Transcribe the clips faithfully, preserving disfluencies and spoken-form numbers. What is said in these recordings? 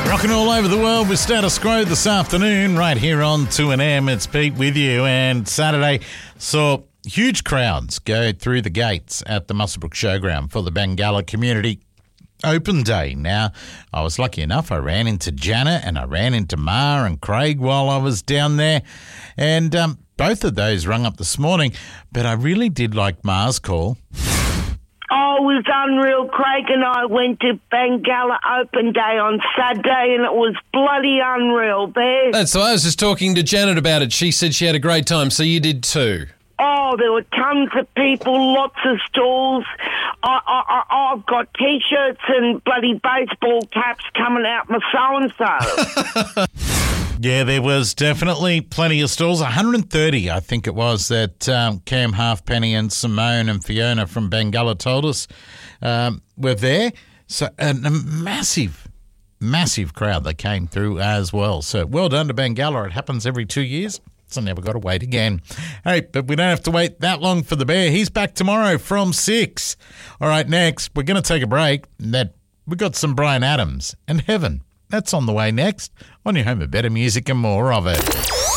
Rocking all over the world with Status Quo this afternoon, right here on two N M. It's Pete with you, and Saturday saw huge crowds go through the gates at the Muswellbrook Showground for the Bengalla Community Open Day. Now, I was lucky enough, I ran into Janet and I ran into Ma and Craig while I was down there, and um, both of those rung up this morning, but I really did like Ma's call. Oh, it was unreal. Craig and I went to Bengalla Open Day on Saturday and it was bloody unreal, Bear. That's so I was just talking to Janet about it. She said she had a great time, so you did too. Oh, there were tons of people, lots of stalls. I, I, I, I've got T-shirts and bloody baseball caps coming out my so-and-so. Yeah, there was definitely plenty of stalls. one hundred thirty, I think it was, that um, Cam Halfpenny and Simone and Fiona from Bengalla told us um, were there. So a, a massive, massive crowd that came through as well. So well done to Bengalla. It happens every two years. So never got to wait again. Hey, but we don't have to wait that long for the Bear. He's back tomorrow from six. All right, next, we're going to take a break. That we got some Bryan Adams and Heaven. That's on the way next on your home of better music and more of it.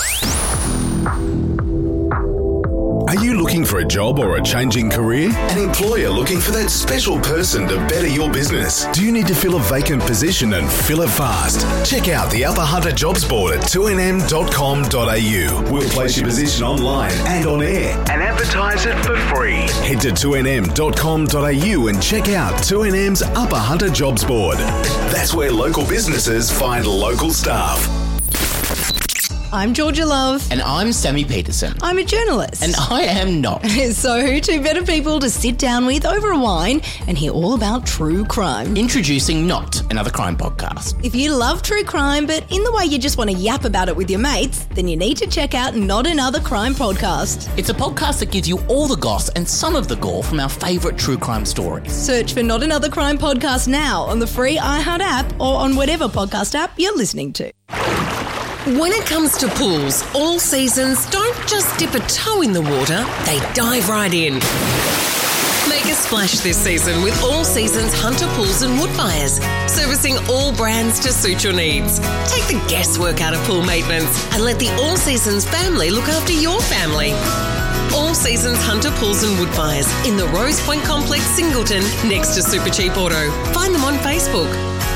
Are you looking for a job or a changing career? An employer looking for that special person to better your business? Do you need to fill a vacant position and fill it fast? Check out the Upper Hunter Jobs Board at two n m dot com dot a u. We'll place your position online and on air and advertise it for free. Head to two n m dot com dot a u and check out two N M's Upper Hunter Jobs Board. That's where local businesses find local staff. I'm Georgia Love. And I'm Sammy Peterson. I'm a journalist. And I am not. So, two better people to sit down with over a wine and hear all about true crime. Introducing Not, another crime podcast. If you love true crime, but in the way you just want to yap about it with your mates, then you need to check out Not Another Crime Podcast. It's a podcast that gives you all the goss and some of the gore from our favourite true crime stories. Search for Not Another Crime Podcast now on the free iHeart app or on whatever podcast app you're listening to. When it comes to pools, All Seasons don't just dip a toe in the water, they dive right in. Make a splash this season with All Seasons Hunter Pools and Wood Fires, servicing all brands to suit your needs. Take the guesswork out of pool maintenance and let the All Seasons family look after your family. All Seasons Hunter Pools and Wood Fires in the Rose Point Complex, Singleton, next to Super Cheap Auto. Find them on Facebook.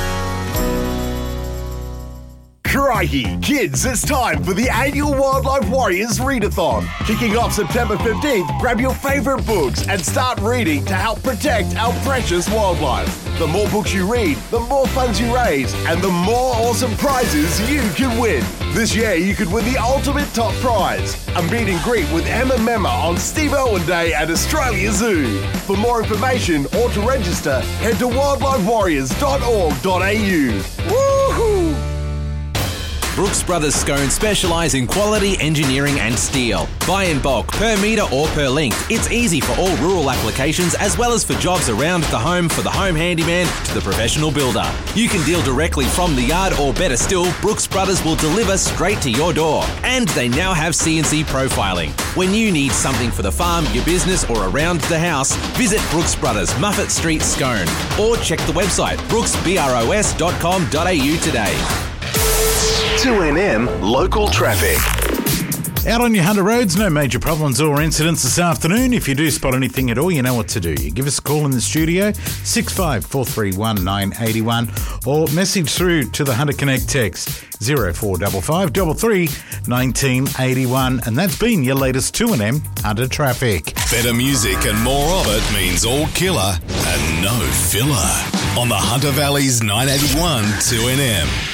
Crikey, kids, it's time for the annual Wildlife Warriors Readathon. Kicking off September fifteenth, grab your favourite books and start reading to help protect our precious wildlife. The more books you read, the more funds you raise, and the more awesome prizes you can win. This year, you could win the ultimate top prize, a meet and greet with Emma Memma on Steve Irwin Day at Australia Zoo. For more information or to register, head to wildlife warriors dot org dot a u. Woohoo! Brooks Brothers Scone specialise in quality engineering and steel. Buy in bulk, per metre or per length. It's easy for all rural applications as well as for jobs around the home, for the home handyman to the professional builder. You can deal directly from the yard, or better still, Brooks Brothers will deliver straight to your door. And they now have C N C profiling. When you need something for the farm, your business or around the house, visit Brooks Brothers, Muffet Street, Scone. Or check the website brooks bros dot com dot a u today. two N M Local Traffic. Out on your Hunter roads, no major problems or incidents this afternoon. If you do spot anything at all, you know what to do. You give us a call in the studio, six five four three one nine eight one, or message through to the Hunter Connect text, zero four five five three three one nine eight one. And that's been your latest two N M Hunter Traffic. Better music and more of it means all killer and no filler. On the Hunter Valley's nine eighty-one two N M.